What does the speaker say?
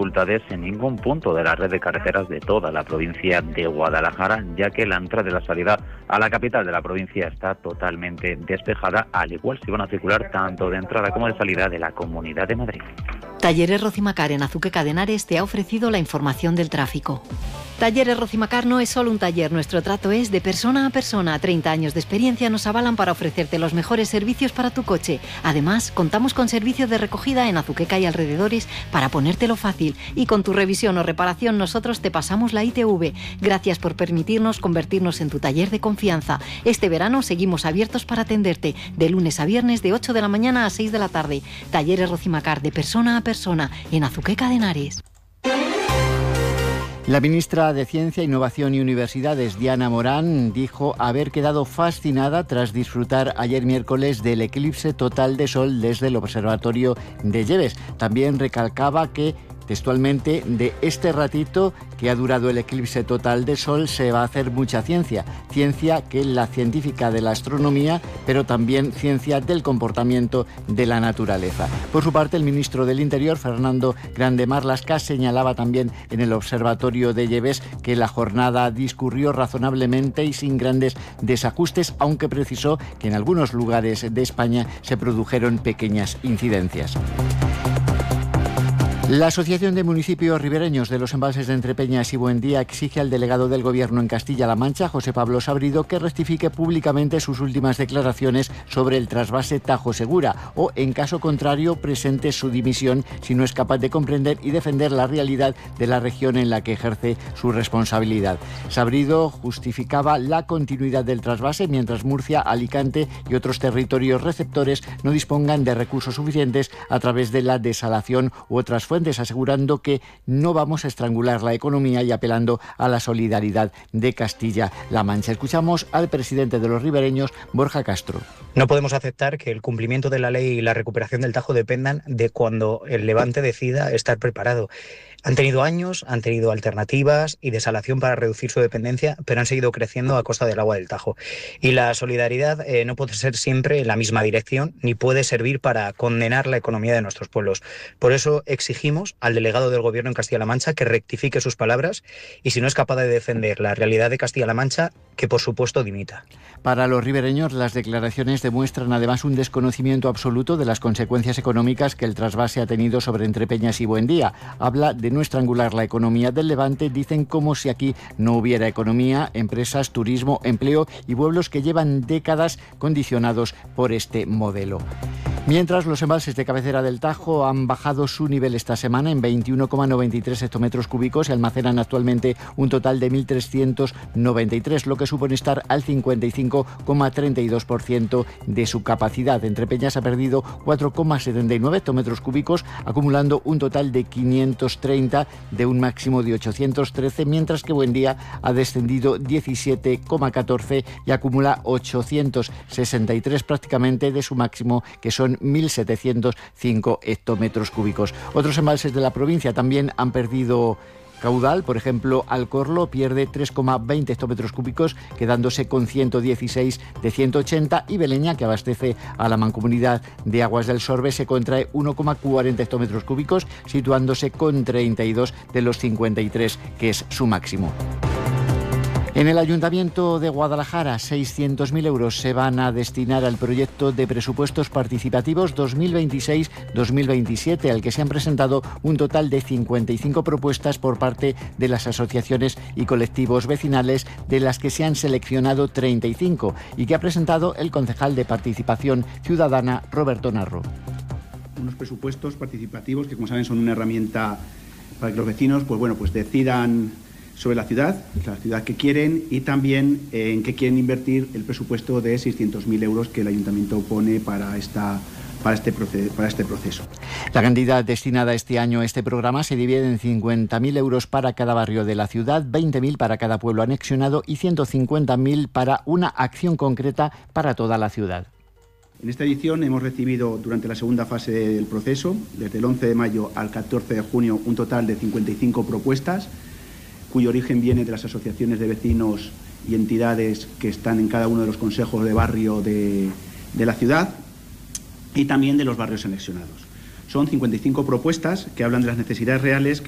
dificultades en ningún punto de la red de carreteras de toda la provincia de Guadalajara, ya que la entrada y la salida a la capital de la provincia está totalmente despejada, al igual si van a circular tanto de entrada como de salida de la Comunidad de Madrid. Talleres Rocimacar en Azuqueca de Henares te ha ofrecido la información del tráfico. Talleres Rocimacar no es solo un taller, nuestro trato es de persona a persona. 30 años de experiencia nos avalan para ofrecerte los mejores servicios para tu coche. Además, contamos con servicios de recogida en Azuqueca y alrededores para ponértelo fácil. Y con tu revisión o reparación nosotros te pasamos la ITV. Gracias por permitirnos convertirnos en tu taller de confianza. Este verano seguimos abiertos para atenderte, de lunes a viernes de 8 de la mañana a 6 de la tarde. Talleres Rocimacar de persona a persona en Azuqueca de Henares. La ministra de Ciencia, Innovación y Universidades, Diana Morán, dijo haber quedado fascinada tras disfrutar ayer miércoles del eclipse total de sol desde el Observatorio de Lleves. También recalcaba que, textualmente, de este ratito que ha durado el eclipse total de sol se va a hacer mucha ciencia. Ciencia que es la científica de la astronomía, pero también ciencia del comportamiento de la naturaleza. Por su parte, el ministro del Interior, Fernando Grande Marlaska, señalaba también en el Observatorio de Lleves que la jornada discurrió razonablemente y sin grandes desajustes, aunque precisó que en algunos lugares de España se produjeron pequeñas incidencias. La Asociación de Municipios Ribereños de los Embalses de Entrepeñas y Buendía exige al delegado del Gobierno en Castilla-La Mancha, José Pablo Sabrido, que rectifique públicamente sus últimas declaraciones sobre el trasvase Tajo Segura o, en caso contrario, presente su dimisión si no es capaz de comprender y defender la realidad de la región en la que ejerce su responsabilidad. Sabrido justificaba la continuidad del trasvase mientras Murcia, Alicante y otros territorios receptores no dispongan de recursos suficientes a través de la desalación u otras fuentes, asegurando que no vamos a estrangular la economía y apelando a la solidaridad de Castilla-La Mancha. Escuchamos al presidente de los ribereños, Borja Castro. No podemos aceptar que el cumplimiento de la ley y la recuperación del Tajo dependan de cuando el Levante decida estar preparado. Han tenido años, han tenido alternativas y desalación para reducir su dependencia, pero han seguido creciendo a costa del agua del Tajo. Y la solidaridad no puede ser siempre en la misma dirección, ni puede servir para condenar la economía de nuestros pueblos. Por eso exigimos al delegado del Gobierno en Castilla-La Mancha que rectifique sus palabras y, si no es capaz de defender la realidad de Castilla-La Mancha, que por supuesto dimita. Para los ribereños, las declaraciones demuestran además un desconocimiento absoluto de las consecuencias económicas que el trasvase ha tenido sobre Entrepeñas y Buendía. Habla de no estrangular la economía del Levante, dicen, como si aquí no hubiera economía, empresas, turismo, empleo y pueblos que llevan décadas condicionados por este modelo. Mientras, los embalses de cabecera del Tajo han bajado su nivel esta semana en 21,93 hectómetros cúbicos y almacenan actualmente un total de 1.393, lo que supone estar al 55,32% de su capacidad. Entrepeñas ha perdido 4,79 hectómetros cúbicos, acumulando un total de 530 de un máximo de 813, mientras que Buendía ha descendido 17,14 y acumula 863 prácticamente de su máximo, que son 1.705 hectómetros cúbicos. Otros embalses de la provincia también han perdido caudal. Por ejemplo, Alcorlo pierde 3,20 hectómetros cúbicos, quedándose con 116 de 180, y Beleña, que abastece a la Mancomunidad de Aguas del Sorbe, se contrae 1,40 hectómetros cúbicos, situándose con 32 de los 53, que es su máximo. En el Ayuntamiento de Guadalajara, 600.000 euros se van a destinar al proyecto de presupuestos participativos 2026-2027, al que se han presentado un total de 55 propuestas por parte de las asociaciones y colectivos vecinales, de las que se han seleccionado 35 y que ha presentado el concejal de Participación Ciudadana, Roberto Narro. Unos presupuestos participativos que, como saben, son una herramienta para que los vecinos pues decidan sobre la ciudad que quieren, y también en qué quieren invertir el presupuesto de 600.000 euros que el Ayuntamiento pone para este proceso. La cantidad destinada este año a este programa se divide en 50.000 euros para cada barrio de la ciudad, 20.000 para cada pueblo anexionado y 150.000 para una acción concreta para toda la ciudad. En esta edición hemos recibido, durante la segunda fase del proceso, desde el 11 de mayo al 14 de junio, un total de 55 propuestas, cuyo origen viene de las asociaciones de vecinos y entidades que están en cada uno de los consejos de barrio de la ciudad, y también de los barrios anexionados. Son 55 propuestas que hablan de las necesidades reales